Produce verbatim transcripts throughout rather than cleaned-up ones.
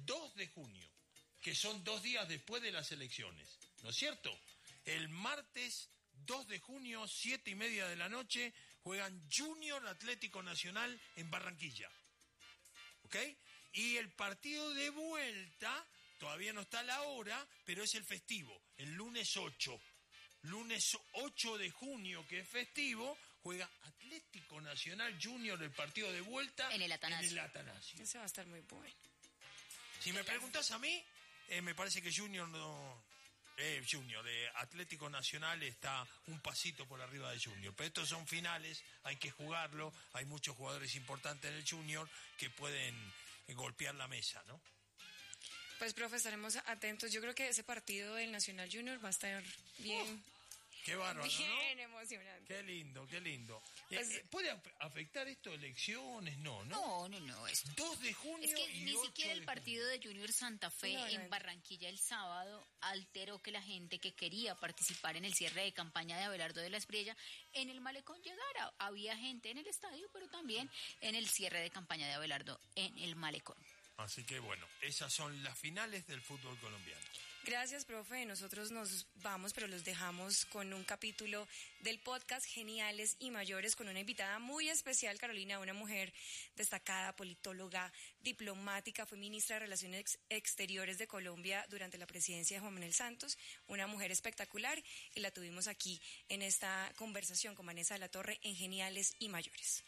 dos de junio, que son dos días después de las elecciones, ¿no es cierto? El martes dos de junio, siete y media de la noche, juegan Junior Atlético Nacional en Barranquilla. ¿Ok? Y el partido de vuelta, todavía no está la hora, pero es el festivo, el lunes ocho. Lunes ocho de junio, que es festivo, juega Atlético Nacional Junior, el partido de vuelta en el Atanasio. En el Atanasio. Ese va a estar muy bueno. Si me preguntas a mí, eh, me parece que Junior no... Eh, Junior, eh, Atlético Nacional está un pasito por arriba de Junior, pero estos son finales, hay que jugarlo, hay muchos jugadores importantes en el Junior que pueden eh, golpear la mesa, ¿no? Pues, profe, estaremos atentos. Yo creo que ese partido del Nacional Junior va a estar bien... Oh. Qué bárbaro, bien ¿no? emocionante. Qué lindo, qué lindo. Pues, eh, ¿Puede afectar esto elecciones? No, No, ¿no? no, no. Esto. dos de junio Es que y ni siquiera el partido junio. de Junior Santa Fe no, no, en no. Barranquilla el sábado alteró que la gente que quería participar en el cierre de campaña de Abelardo de la Espriella en el Malecón llegara. Había gente en el estadio, pero también en el cierre de campaña de Abelardo en el Malecón. Así que bueno, esas son las finales del fútbol colombiano. Gracias, profe. Nosotros nos vamos, pero los dejamos con un capítulo del podcast Geniales y Mayores con una invitada muy especial, Carolina, una mujer destacada, politóloga, diplomática, fue ministra de Relaciones Ex- Exteriores de Colombia durante la presidencia de Juan Manuel Santos, una mujer espectacular, y la tuvimos aquí en esta conversación con Vanessa de la Torre en Geniales y Mayores.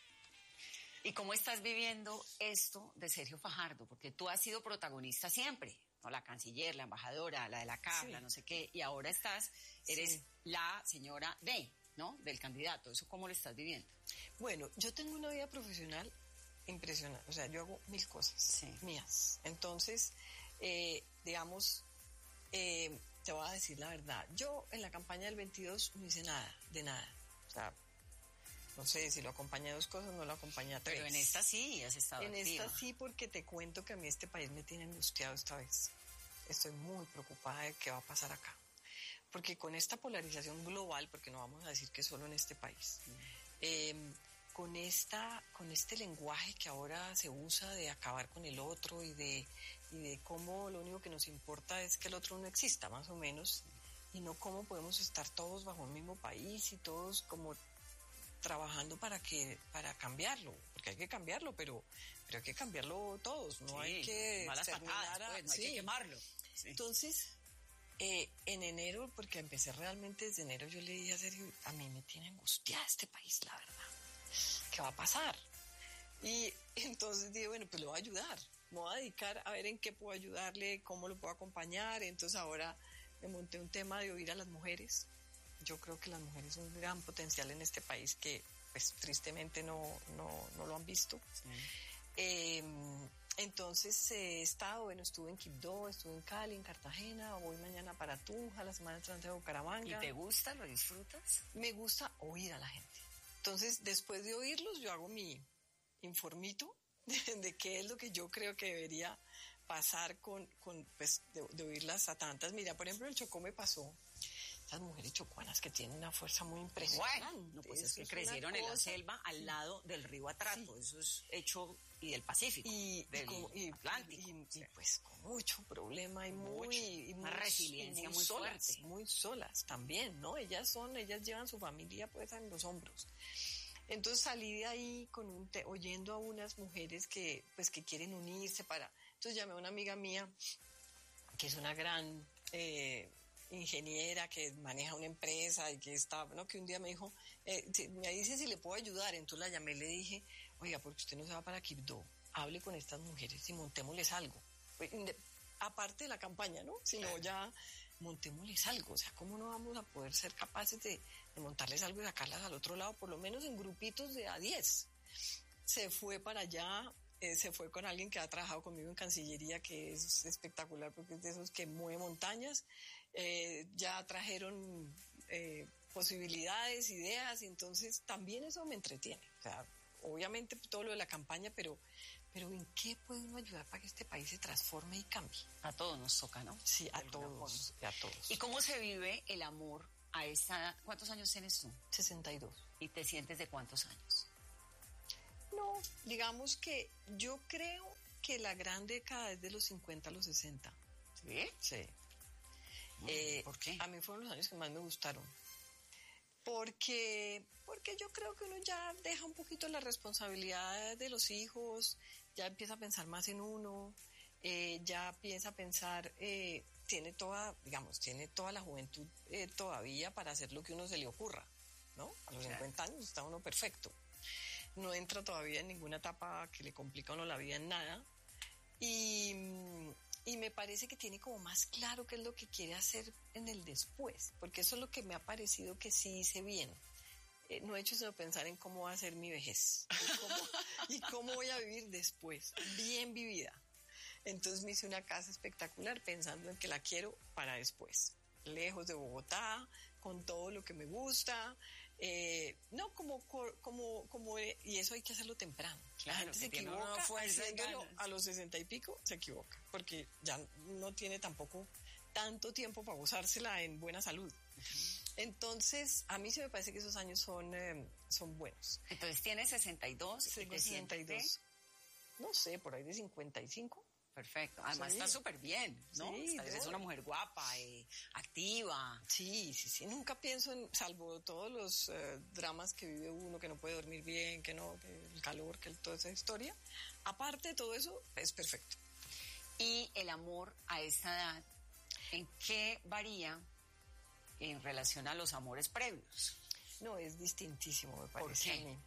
¿Y cómo estás viviendo esto de Sergio Fajardo? Porque tú has sido protagonista siempre, ¿no? La canciller, la embajadora, la de la C A F, Sí. la no sé qué, y ahora estás, eres Sí. la señora D, ¿no? Del candidato. ¿Eso cómo lo estás viviendo? Bueno, yo tengo una vida profesional impresionante, o sea, yo hago mil cosas Sí. mías. Entonces, eh, digamos, eh, te voy a decir la verdad, yo en la campaña del veintidós no hice nada, de nada. O sea, no sé si lo acompañé a dos cosas, no lo acompañé a tres. Pero en esta sí has estado En activa. esta sí, porque te cuento que a mí este país me tiene angustiado esta vez. Estoy muy preocupada de qué va a pasar acá. Porque con esta polarización global, porque no vamos a decir que solo en este país, mm. eh, con esta, con este lenguaje que ahora se usa de acabar con el otro y de, y de cómo lo único que nos importa es que el otro no exista, más o menos, y no cómo podemos estar todos bajo un mismo país y todos como trabajando para que para cambiarlo, porque hay que cambiarlo, pero pero hay que cambiarlo todos, no Sí, hay que malas exterminar patadas, a- pues, no hay sí. que quemarlo. Sí. Entonces, eh, en enero, porque empecé realmente desde enero, yo le dije a Sergio, a mí me tiene angustiada este país, la verdad. ¿Qué va a pasar? Y entonces dije, bueno, pues le voy a ayudar, me voy a dedicar a ver en qué puedo ayudarle, cómo lo puedo acompañar. Entonces ahora me monté un tema de oír a las mujeres. Yo creo que las mujeres son un gran potencial en este país que, pues, tristemente no, no, no lo han visto. Sí. Eh, entonces eh, he estado, bueno, estuve en Quibdó, estuve en Cali, en Cartagena, voy mañana para Tunja, la semana entrante a Bucaramanga. ¿Y te gusta? ¿Lo disfrutas? Me gusta oír a la gente. Entonces, después de oírlos, yo hago mi informito de, de qué es lo que yo creo que debería pasar con, con pues, de, de oírlas a tantas. Mira, por ejemplo, el Chocó me pasó. Esas mujeres chocuanas que tienen una fuerza muy impresionante. Bueno, no, pues es Eso que es crecieron una en la cosa. selva al lado del río Atrato, Sí. eso es hecho, y del Pacífico, Y, del y, como- y- Atlántico. y- y, Sí. pues con mucho problema y Mucho. muy, y Una muy- resiliencia muy solas, fuerte. muy solas también, ¿no? Ellas son, ellas llevan su familia pues en los hombros. Entonces salí de ahí con un te- oyendo a unas mujeres que pues que quieren unirse para. Entonces llamé a una amiga mía que es una gran eh, ingeniera que maneja una empresa y que está, ¿no? Que un día me dijo, eh, si- me dice si le puedo ayudar. Entonces la llamé y le dije, oiga, porque usted no se va para Quibdó, hable con estas mujeres y montémosles algo. Pues, inde- aparte de la campaña, ¿no? Sino ya montémosles algo. O sea, ¿cómo no vamos a poder ser capaces de, de montarles algo y sacarlas al otro lado, por lo menos en grupitos de a diez? Se fue para allá. Eh, se fue con alguien que ha trabajado conmigo en Cancillería, que es espectacular porque es de esos que mueve montañas. Eh, ya trajeron eh, posibilidades, ideas, y entonces también eso me entretiene. O sea, obviamente todo lo de la campaña, pero, pero ¿en qué puede uno ayudar para que este país se transforme y cambie? A todos nos toca, ¿no? Sí, a De alguna todos, forma. a todos. ¿Y cómo se vive el amor a esta edad? ¿Cuántos años tienes tú? sesenta y dos. ¿Y te sientes de cuántos años? No, digamos que yo creo que la gran década es de los cincuenta a los sesenta. ¿Sí? Sí. Mm, Eh, ¿Por qué? A mí fueron los años que más me gustaron. Porque, porque yo creo que uno ya deja un poquito la responsabilidad de los hijos, ya empieza a pensar más en uno, eh, ya piensa a pensar, eh, tiene toda, digamos, tiene toda la juventud eh, todavía para hacer lo que uno se le ocurra, ¿no? A los cincuenta años está uno perfecto. No entra todavía en ninguna etapa que le complica a uno la vida en nada. Y, y me parece que tiene como más claro qué es lo que quiere hacer en el después, porque eso es lo que me ha parecido que sí hice bien. Eh, no he hecho sino pensar en cómo va a ser mi vejez y cómo, y cómo voy a vivir después, bien vivida. Entonces me hice una casa espectacular pensando en que la quiero para después, lejos de Bogotá, con todo lo que me gusta, eh, no como, como, como, y eso hay que hacerlo temprano. Claro, la gente se equivoca haciéndolo a los sesenta y pico, se equivoca, porque ya no tiene tampoco tanto tiempo para gozársela en buena salud. Uh-huh. Entonces, a mí sí me parece que esos años son, eh, son buenos. Entonces, ¿tienes sesenta y dos? Tengo sesenta y dos. No sé, por ahí de cincuenta y cinco. Perfecto. Además, sí. Está súper bien, ¿no? Sí, es una mujer guapa, eh, activa. Sí, sí, sí. Nunca pienso en, salvo todos los uh, dramas que vive uno, que no puede dormir bien, que no, que el calor, que el, toda esa historia. Aparte de todo eso, es perfecto. Y el amor a esta edad, ¿en qué varía en relación a los amores previos? No, es distintísimo, me parece. ¿Por qué? A mí.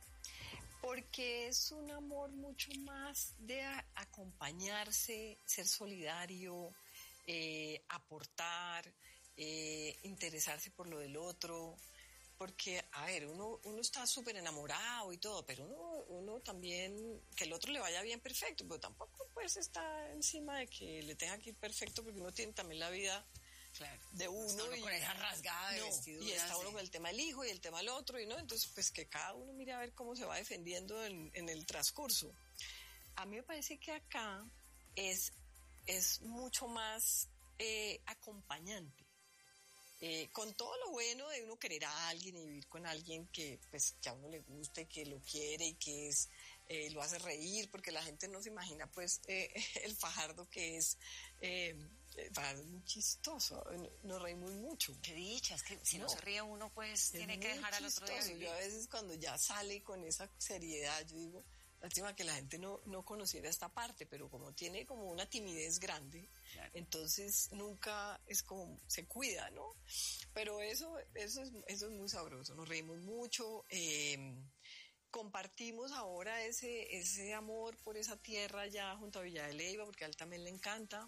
Porque es un amor mucho más de a, acompañarse, ser solidario, eh, aportar, eh, interesarse por lo del otro. Porque, a ver, uno, uno está súper enamorado y todo, pero uno, uno también, que el otro le vaya bien perfecto, pero tampoco pues está encima de que le tenga que ir perfecto, porque uno tiene también la vida... Claro. De uno, está uno y con esa rasgada de no, vestidura, y está uno sí. con el tema del hijo y el tema del otro, y no, entonces pues que cada uno mire a ver cómo se va defendiendo en, en el transcurso. A mí me parece que acá es, es mucho más eh, acompañante, eh, con todo lo bueno de uno querer a alguien y vivir con alguien que pues que a uno le guste, que lo quiere y que es eh, lo hace reír, porque la gente no se imagina pues eh, el fajardo que es. Eh, Es muy chistoso, nos reímos mucho. Qué dicha, es que si no, no se ríe uno, pues es tiene que dejar al otro día vivir. Yo a veces cuando ya sale con esa seriedad, yo digo, lástima que la gente no, no conociera esta parte, pero como tiene como una timidez grande, claro. Entonces nunca es como, se cuida, ¿no? Pero eso, eso, es, eso es muy sabroso, nos reímos mucho, eh, compartimos ahora ese, ese amor por esa tierra ya junto a Villa de Leyva, porque a él también le encanta.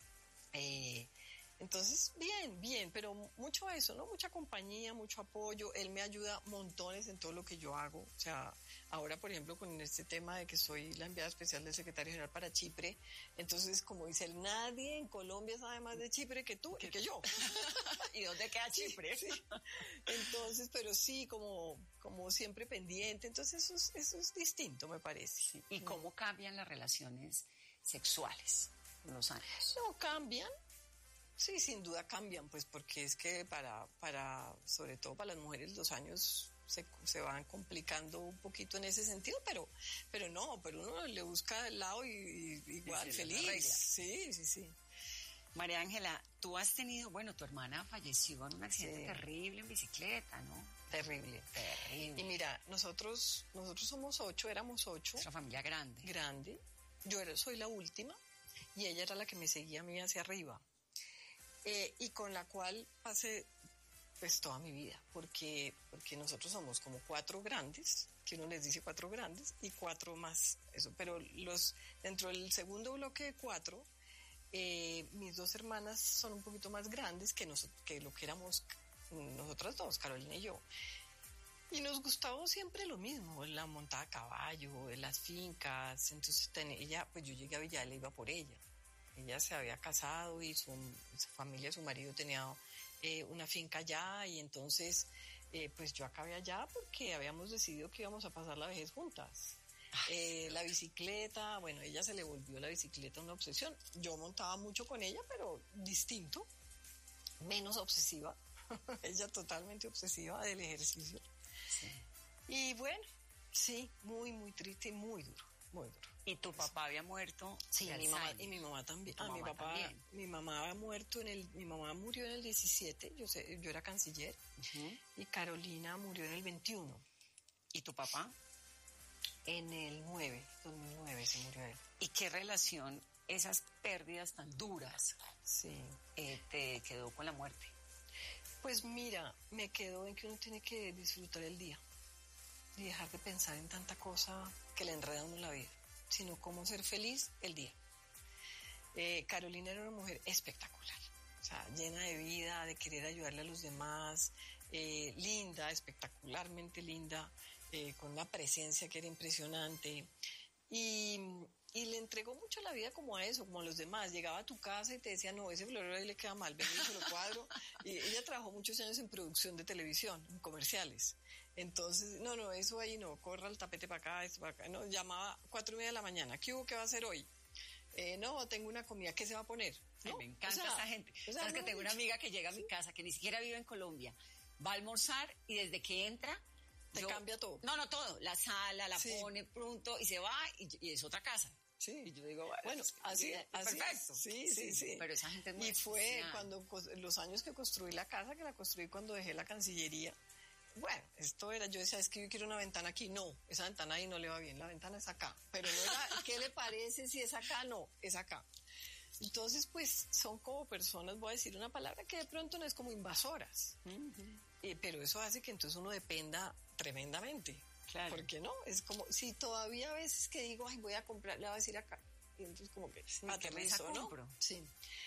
Eh, entonces, bien, bien, pero mucho eso, ¿no? Mucha compañía, mucho apoyo. Él me ayuda montones en todo lo que yo hago. O sea, ahora, por ejemplo, con este tema de que soy la enviada especial del secretario general para Chipre, entonces, como dice él, nadie en Colombia sabe más de Chipre que tú y que yo. ¿Y dónde queda Chipre? Sí, sí. Entonces, pero sí, como, como siempre pendiente. Entonces, eso es, eso es distinto, me parece. Sí. ¿Y cómo cambian las relaciones sexuales con los años? No, cambian. Sí, sin duda cambian, pues porque es que para, para, sobre todo para las mujeres, los años se, se van complicando un poquito en ese sentido, pero, pero no, pero uno le busca el lado y, y igual sí, feliz. Sí, sí, sí. María Ángela, tú has tenido, bueno, tu hermana falleció en un accidente sí. terrible en bicicleta, ¿no? Terrible. Terrible. Y mira, nosotros, nosotros somos ocho, éramos ocho. Es una familia grande. Grande. Yo era, soy la última y ella era la que me seguía a mí hacia arriba. Eh, y con la cual pasé pues toda mi vida, porque, porque nosotros somos como cuatro grandes, que uno les dice cuatro grandes, y cuatro más, eso, pero los dentro del segundo bloque de cuatro, eh, mis dos hermanas son un poquito más grandes que, nos, que lo que éramos nosotras dos, Carolina y yo. Y nos gustaba siempre lo mismo, la montada a caballo, las fincas, entonces ten, ella, pues yo llegué a Villa de Leyva por ella. Ella se había casado y su, su familia, su marido tenía eh, una finca allá y entonces eh, pues yo acabé allá porque habíamos decidido que íbamos a pasar la vejez juntas. Eh, la bicicleta, bueno, ella se le volvió la bicicleta una obsesión. Yo montaba mucho con ella, pero distinto, menos obsesiva. Ella totalmente obsesiva del ejercicio. Sí. Y bueno, sí, muy, muy triste y muy duro. muy duro. ¿Y tu papá había muerto? Sí, de mi mamá, Alzheimer. y mi mamá también. ¿Tu Ah, mi mamá papá, también? mi mamá había muerto en el, mi mamá murió en el diecisiete, yo sé, yo era canciller, Ujú. y Carolina murió en el veintiuno. ¿Y tu papá? En el nueve, dos mil nueve se murió él. ¿Y qué relación esas pérdidas tan duras Sí. eh, te quedó con la muerte? Pues mira, me quedó en que uno tiene que disfrutar el día y dejar de pensar en tanta cosa que le enreda a uno la vida, sino cómo ser feliz el día. Eh, Carolina era una mujer espectacular, o sea, llena de vida, de querer ayudarle a los demás, eh, linda, espectacularmente linda, eh, con una presencia que era impresionante. Y, y le entregó mucho la vida como a eso, como a los demás. Llegaba a tu casa y te decía, no, ese florero ahí le queda mal, ven y se lo cuadro. Y ella trabajó muchos años en producción de televisión, en comerciales. Entonces, no, no, eso ahí no, corra el tapete para acá, esto para acá. No, llamaba cuatro y media de la mañana, ¿qué hubo, qué va a hacer hoy? Eh, no, tengo una comida, ¿qué se va a poner? Ay, ¿No? me encanta O sea, esta gente. o sea, Sabes que no, tengo una amiga que llega a mi casa, que ni siquiera vive en Colombia, va a almorzar y desde que entra... Te yo- cambia todo. No, no, todo. La sala, la Sí. pone pronto y se va y, y es otra casa. Sí. Y yo digo, bueno, Bueno, es- así, es así perfecto. es. Sí, sí, sí. Pero esa gente es muy Y fue especial. cuando cos- los años que construí la casa, que la construí cuando dejé la Cancillería. Bueno, esto era, yo decía, es que yo quiero una ventana aquí. No, esa ventana ahí no le va bien, la ventana es acá. Pero no era, ¿qué le parece si es acá? No, es acá. Entonces, pues, son como personas, voy a decir una palabra que de pronto no es como invasoras. Eh, pero eso hace que entonces uno dependa tremendamente. Claro. Porque no, es como, si todavía a veces que digo, ay, voy a comprar, le voy a decir acá. Y entonces como que Sí, ¿qué aterrizo, mesa ¿no? compro? Sí.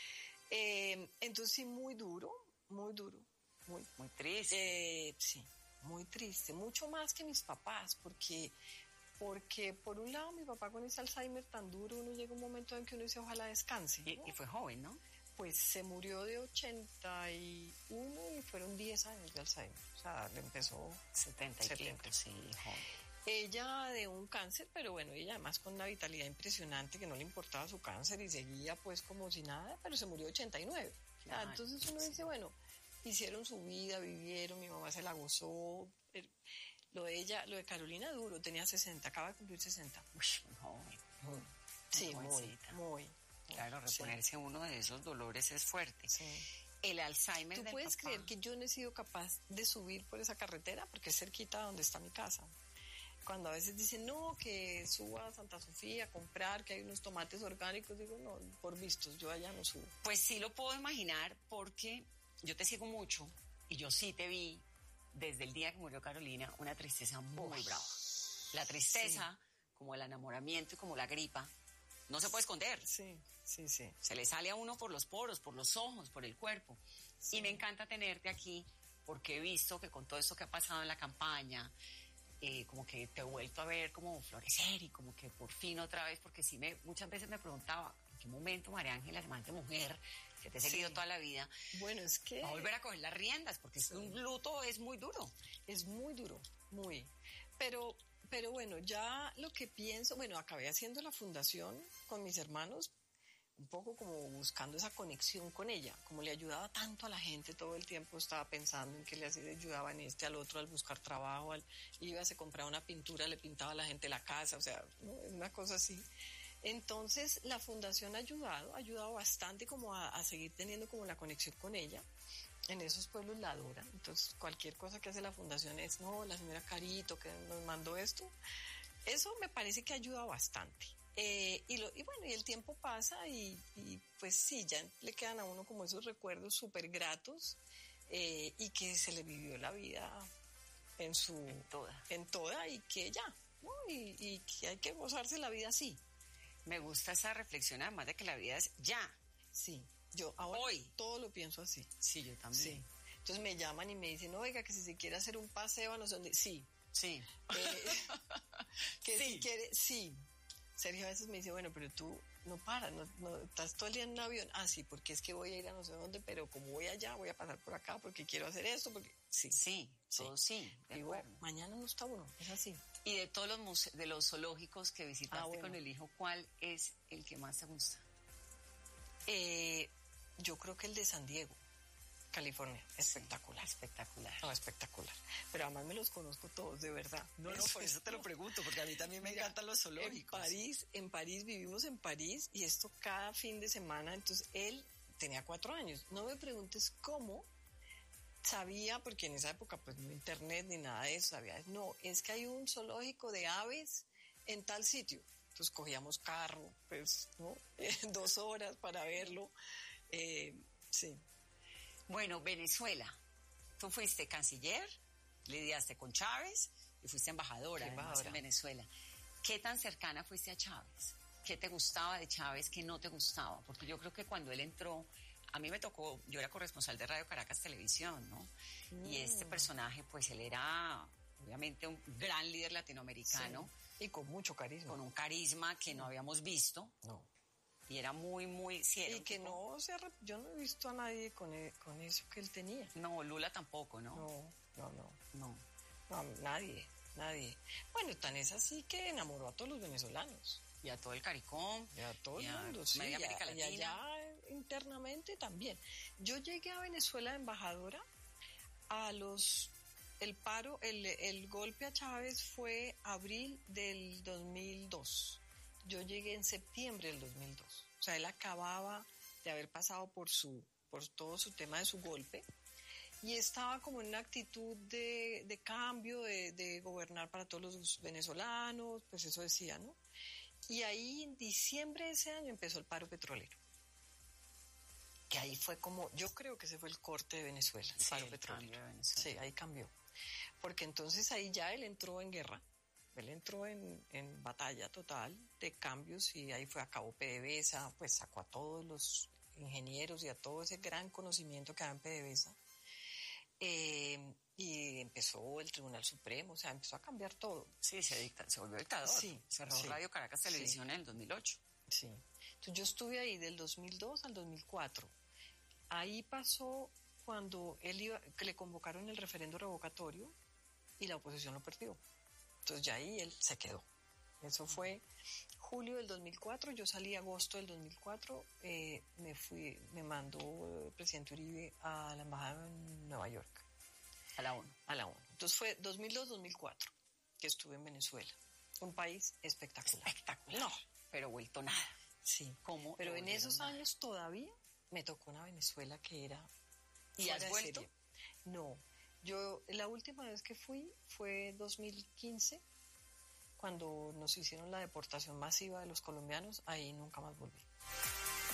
Eh, entonces sí, muy duro, muy duro, muy, Muy triste. eh, sí, muy triste, mucho más que mis papás, porque, porque por un lado mi papá con ese Alzheimer tan duro, uno llega a un momento en que uno dice, ojalá descanse, y, ¿no? y fue joven, ¿no? Pues se murió de ochenta y uno y fueron diez años de Alzheimer, o sea, le empezó setenta y setenta. pico, sí, joven. ella de un cáncer, pero bueno, ella además con una vitalidad impresionante que no le importaba su cáncer y seguía pues como si nada, pero se murió ochenta y nueve. O sea, Ay, entonces uno sí. dice, bueno, hicieron su vida, vivieron, mi mamá se la gozó. pero Lo de ella, lo de Carolina duro, tenía sesenta, acaba de cumplir sesenta. Uy, muy joven. Sí, muy, jovencita. muy. Claro, Sí, reponerse uno de esos dolores es fuerte. sí. El Alzheimer ¿Tú del puedes papá. creer que yo no he sido capaz de subir por esa carretera? Porque es cerquita donde está mi casa. Cuando a veces dicen, no, que suba a Santa Sofía a comprar, que hay unos tomates orgánicos, digo, no, por vistos, yo allá no subo. Pues sí lo puedo imaginar porque yo te sigo mucho y yo sí te vi desde el día que murió Carolina una tristeza muy Uy. brava. La tristeza, como el enamoramiento y como la gripa, no se puede esconder. Sí, sí, sí. Se le sale a uno por los poros, por los ojos, por el cuerpo. Sí. Y me encanta tenerte aquí porque he visto que con todo esto que ha pasado en la campaña, eh, como que te he vuelto a ver como florecer y como que por fin otra vez, porque sí me muchas veces me preguntaba, ¿en qué momento María Ángela, semejante mujer, que te he seguido Sí. toda la vida, Bueno, es que va a volver a coger las riendas? Porque es un luto es muy duro. es muy duro, muy. Pero, pero bueno, ya lo que pienso, bueno, acabé haciendo la fundación con mis hermanos, un poco como buscando esa conexión con ella, como le ayudaba tanto a la gente todo el tiempo, estaba pensando en que le ayudaba en este al otro al buscar trabajo, al, iba, se compraba una pintura, le pintaba a la gente la casa, o sea, ¿no? Una cosa así. Entonces la fundación ha ayudado, ha ayudado bastante como a, a seguir teniendo como la conexión con ella. En esos pueblos la adoran, entonces cualquier cosa que hace la fundación es, no, la señora Carito que nos mandó esto, eso me parece que ha ayudado bastante. Eh, y, lo, y bueno, y el tiempo pasa y, y pues sí, ya le quedan a uno como esos recuerdos súper gratos eh, y que se le vivió la vida en su... En toda. En toda y que ya, ¿no? Y, y que hay que gozarse la vida así. Me gusta esa reflexión, además de que la vida es ya. Sí, yo ahora Hoy. todo lo pienso así. Sí, yo también. Sí. Entonces me llaman y me dicen, oiga, que si se quiere hacer un paseo a no sé dónde. Sí. Sí. Eh, que Sí. si quiere, sí. Sergio a veces me dice, bueno, pero tú no paras, no, no, estás todo el día en un avión. Ah, sí, porque es que voy a ir a no sé dónde, pero como voy allá, voy a pasar por acá porque quiero hacer esto, porque sí. Sí, todo sí, de Digo, acuerdo. mañana no está uno, es así. Y de todos los muse- de los zoológicos que visitaste Ah, bueno. con el hijo, ¿cuál es el que más te gusta? Eh, yo creo que el de San Diego, California, espectacular. Espectacular. No, espectacular. Pero además me los conozco todos, de verdad. No, no, por eso te lo pregunto, porque a mí también me Mira, encantan los En zoológicos. París, en París, vivimos en París y esto cada fin de semana, entonces él tenía cuatro años. No me preguntes cómo sabía, porque en esa época pues no internet ni nada de eso, sabía, no, es que hay un zoológico de aves en tal sitio. Entonces cogíamos carro, pues, ¿no? Dos horas para verlo. Eh, sí. Bueno, Venezuela. Tú fuiste canciller, lidiaste con Chávez y fuiste embajadora, Sí, además, embajadora. en Venezuela. ¿Qué tan cercana fuiste a Chávez? ¿Qué te gustaba de Chávez? ¿Qué no te gustaba? Porque yo creo que cuando él entró, a mí me tocó, yo era corresponsal de Radio Caracas Televisión, ¿no? Mm. Y este personaje, pues él era obviamente un gran líder latinoamericano, Sí. Y con mucho carisma. con un carisma que no habíamos visto. No. Y era muy, muy... Sí, era Y un que tipo- no se arrep- yo no he visto a nadie con, e- con eso que él tenía. No, Lula tampoco, ¿no? No, no, no. No. No, nadie, nadie. Bueno, tan es así que enamoró a todos los venezolanos. Y a todo el CARICOM. Y a todo y el a mundo, sí. media y a- América y Latina. allá internamente también. Yo llegué a Venezuela de embajadora a los... El paro, el, el golpe a Chávez fue abril del dos mil dos. Yo llegué en septiembre del dos mil dos. O sea, él acababa de haber pasado por su, por todo su tema de su golpe y estaba como en una actitud de, de cambio, de, de gobernar para todos los venezolanos, pues eso decía, ¿no? Y ahí en diciembre de ese año empezó el paro petrolero. Que ahí fue como, yo creo que ese fue el corte de Venezuela, el Sí, paro el petrolero. cambio de Venezuela. Sí, ahí cambió. Porque entonces ahí ya él entró en guerra, él entró en, en batalla total de cambios y ahí fue, acabó PDVSA, pues sacó a todos los ingenieros y a todo ese gran conocimiento que había en PDVSA. Eh, y empezó el Tribunal Supremo, o sea, empezó a cambiar todo. Sí, se, dicta, se volvió dictador. Sí, Cerró sí, Radio Caracas sí. Televisión en el dos mil ocho. Sí. Entonces yo estuve ahí del dos mil dos al dos mil cuatro. Ahí pasó cuando él iba, que le convocaron el referendo revocatorio y la oposición lo perdió. Entonces ya ahí él se quedó. Eso fue julio del dos mil cuatro, yo salí agosto del dos mil cuatro, eh, me fui, me mandó el presidente Uribe a la embajada en Nueva York, A la ONU. a la ONU. Entonces fue dos mil dos dos mil cuatro que estuve en Venezuela. Un país espectacular. Espectacular. No, Pero vuelto nada. sí. ¿Cómo? Pero lo en volvieron esos nada? años todavía me tocó una Venezuela que era... ¿Y fuera has de vuelto? serie. No, yo la última vez que fui fue dos mil quince, cuando nos hicieron la deportación masiva de los colombianos, ahí nunca más volví.